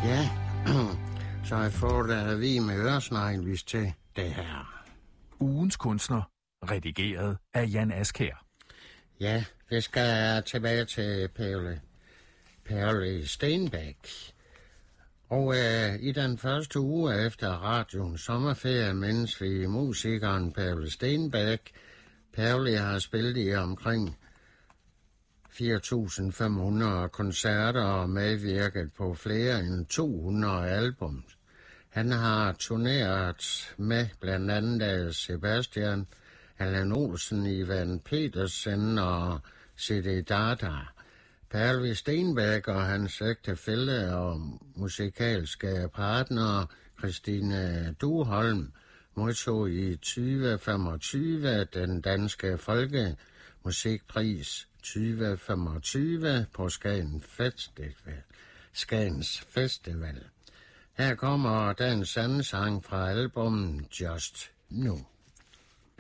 Ja, så jeg får da vi med øresneglvis til det her. Ugens kunstner, redigeret af Jan Askær. Ja, det skal tilbage til Paule Stenbæk. Og i den første uge efter radioens sommerferie, mens vi musikeren Paule Stenbæk, Paule har spillet i omkring 4.500 koncerter og medvirket på flere end 200 album. Han har turneret med blandt andet Sebastian, Allan Olsen, Ivan Petersen og C.D. Dada. Paule Stenbæk og hans ægtefælle og musikalske partner Christine Duholm modtog i 2025 den danske folkemusikpris 2025 på Skagens Festival. Her kommer dagens anden sang fra albummet Just Nu.